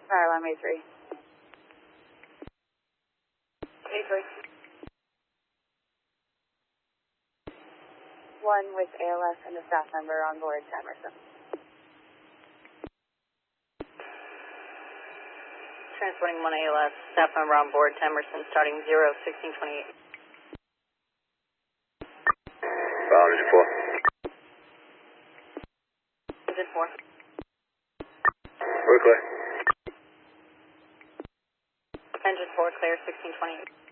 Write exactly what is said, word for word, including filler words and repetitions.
Fire alarm A three. A three. One with A L S and a staff member on board Temerson. Transporting one A L S, staff member on board Temerson, starting zero, sixteen twenty-eight. Fire engine four. Engine four. We're clear. Engine four, clear, sixteen twenty-eight.